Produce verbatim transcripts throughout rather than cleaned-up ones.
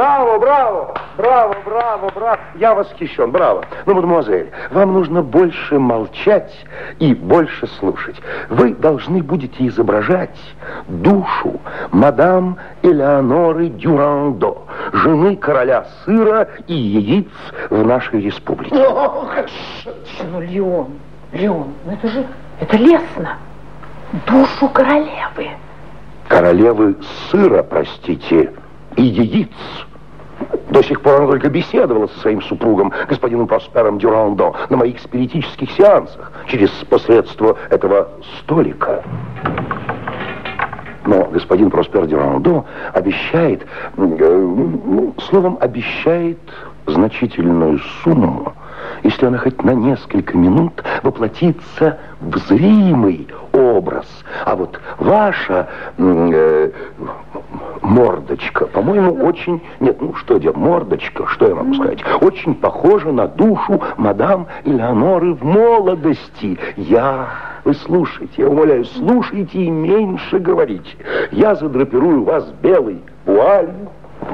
Браво, браво, браво, браво, браво. Я восхищен, браво. Но, мадемуазель, вам нужно больше молчать и больше слушать. Вы должны будете изображать душу мадам Элеоноры Дюрандо, жены короля сыра и яиц в нашей республике. Ну, Леон, Леон, ну это же, это лестно. Душу королевы. Королевы сыра, простите, и яиц. До сих пор она только беседовала со своим супругом, господином Проспером Дюрандо, на моих спиритических сеансах, через посредство этого столика. Но господин Проспер Дюрандо обещает, ну, словом, обещает значительную сумму, если она хоть на несколько минут воплотится в зримый образ. А вот ваша э, мордочка, по-моему, очень... Нет, ну что делать, мордочка, что я могу сказать? Очень похожа на душу мадам Элеоноры в молодости. Я... Вы слушайте, я умоляю, слушайте и меньше говорите. Я задрапирую вас белой вуалью,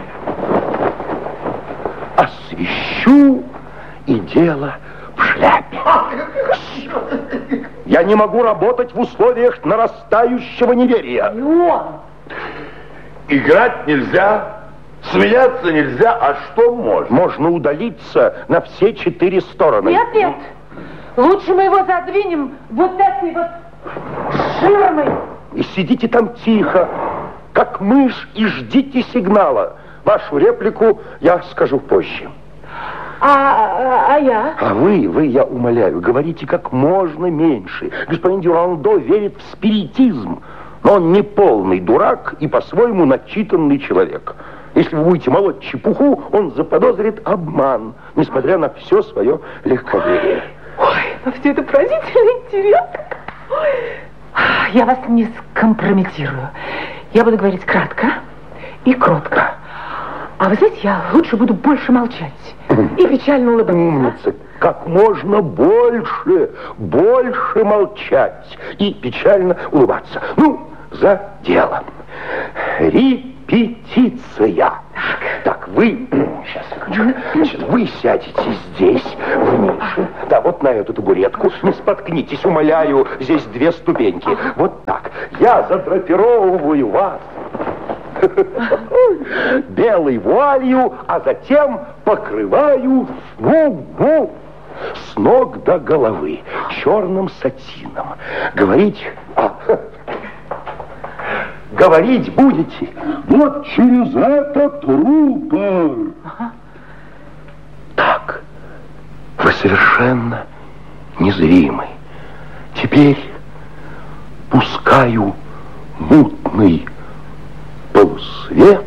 освещу, и дело в шляпе. Я не могу работать в условиях нарастающего неверия. Леон! Играть нельзя, смеяться нельзя, а что можно? Можно удалиться на все четыре стороны. Нет, нет. Лучше мы его задвинем вот этой вот ширмой. И сидите там тихо, как мышь, и ждите сигнала. Вашу реплику я скажу позже. А, а, а я? А вы, вы, я умоляю, говорите как можно меньше. Господин Дюрандо верит в спиритизм, но он не полный дурак и по-своему начитанный человек. Если вы будете молоть чепуху, он заподозрит обман, несмотря на все свое легковерие. Ой, ну все это поразительно интересно. Ой. Я вас не скомпрометирую. Я буду говорить кратко и кротко. А вы знаете, я лучше буду больше молчать и печально улыбаться. Умница. Как можно больше, больше молчать и печально улыбаться. Ну, за дело. Репетиция. Так, так вы... Сейчас, значит, вы сядете здесь, в нише. Да, вот на эту табуретку. Не споткнитесь, умоляю. Здесь две ступеньки. Вот так. Я задрапировываю вас белой вуалью, а затем покрываю ну, ну, с ног до головы черным сатином. Говорить... А, говорить будете вот через этот рупор. Ага. Так, вы совершенно незримы. Теперь пускаю мутный полусвет.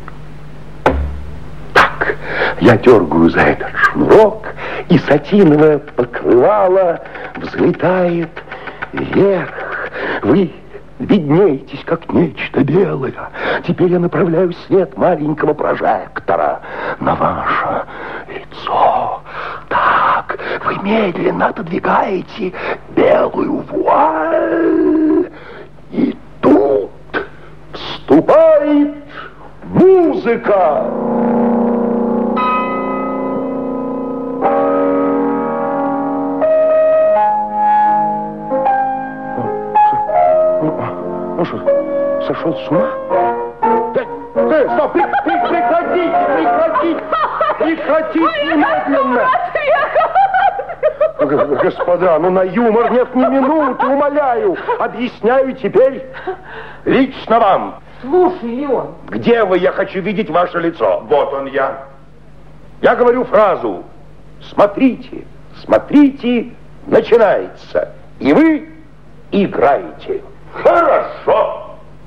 Так, я дергаю за этот шнурок, и сатиновое покрывало взлетает вверх. Вы виднеетесь, как нечто белое. Теперь я направляю свет маленького прожектора на ваше лицо. Так, вы медленно отодвигаете белую вуаль. И тут вступает музыка. Ну что, сошел с ума? Да, да, стоп, прекратите, прекратите, прекратите немедленно. Господа, ну на юмор нет ни минуты, умоляю. Объясняю теперь лично вам. Слушай, Леон. Где вы? Я хочу видеть ваше лицо. Вот он я. Я говорю фразу. Смотрите, смотрите, начинается. И вы играете. Хорошо.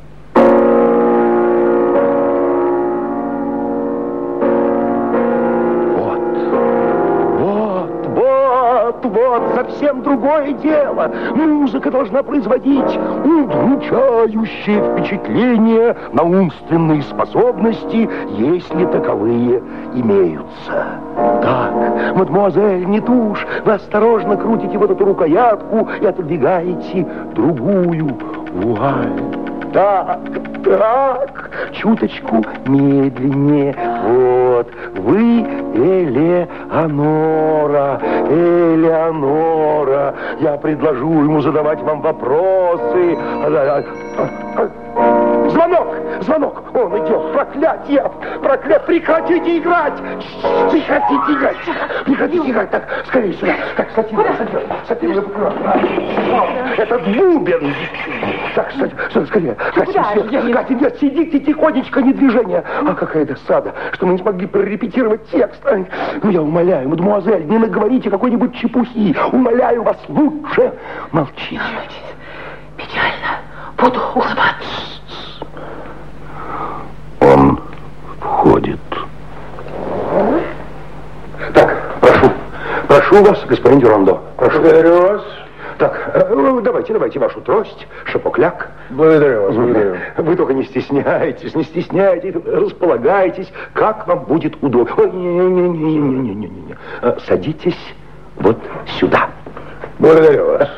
Вот, совсем другое дело. Музыка должна производить удручающее впечатление на умственные способности, если таковые имеются. Так, мадемуазель, не тушь, вы осторожно крутите вот эту рукоятку и отодвигаете другую вуаль. Так, так, чуточку медленнее. Вот, вы Элеонора, Элеонора. Я предложу ему задавать вам вопросы. Звонок, звонок, он идет, проклятие, проклятие, прекратите играть, прекратите играть, прекратите играть, так, скорее сюда, так, Сатина, Сатина, Сатина, этот бубен, так, сюда, скорее, Катя, Катя, нет, сидите тихонечко, не движение, а какая досада, что мы не смогли прорепетировать текст, ну, я умоляю, мадемуазель, не наговорите какой-нибудь чепухи, умоляю вас, лучше молчите. Печально, буду улыбаться. Он входит. Так, прошу. Прошу вас, господин Дюрандо. Прошу. Благодарю вас. Так, э, давайте, давайте вашу трость, шапокляк. Благодарю вас, благодарю. Вы только не стесняйтесь, не стесняйтесь, располагайтесь, как вам будет удобно. Ой, не-не-не-не-не-не-не-не. Садитесь вот сюда. Благодарю вас.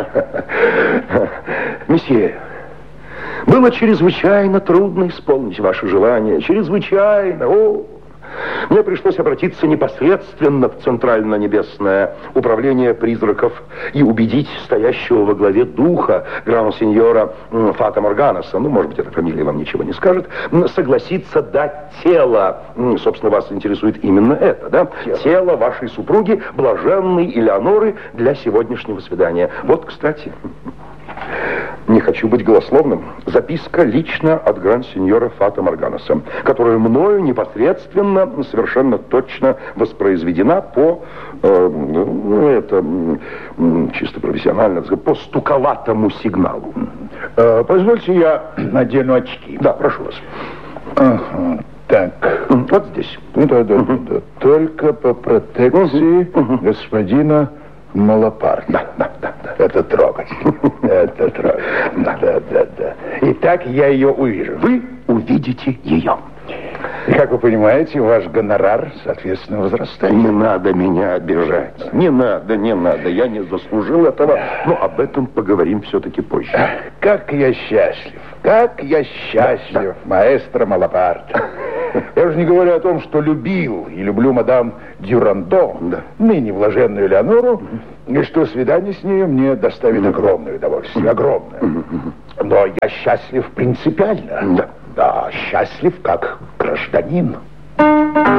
Месье, было чрезвычайно трудно исполнить ваше желание. Чрезвычайно. О, мне пришлось обратиться непосредственно в Центрально-Небесное управление призраков и убедить стоящего во главе духа гран-сеньора Фата Морганаса, ну, может быть, эта фамилия вам ничего не скажет, согласиться дать тело, собственно, вас интересует именно это, да? Тело, тело вашей супруги, блаженной Элеоноры, для сегодняшнего свидания. Вот, кстати... Не хочу быть голословным. Записка лично от гран-сеньора Фата Морганаса, которая мною непосредственно, совершенно точно воспроизведена по, э, ну, это, чисто профессионально, по стуковатому сигналу. Э, позвольте, я надену очки. Да, прошу вас. Ага, так. Вот здесь. Ну, да, да, угу. да, да. Только по протекции угу. господина Малапарта. Да, да, да, да. Это трогательно. Это трогательно. Да, да, да, да. Итак, я ее увижу. Вы увидите ее. И, как вы понимаете, ваш гонорар, соответственно, возрастает. Не надо меня обижать. Не надо, не надо. Я не заслужил этого. Но об этом поговорим все-таки позже. Как я счастлив. Как я счастлив, да, да. маэстро Малапарта. Я уже не говорю о том, что любил и люблю мадам Дюрандо, да. ныне блаженную Элеонору, и что свидание с ней мне доставит огромное удовольствие, огромное. Но я счастлив принципиально. Да. Да, счастлив как гражданин.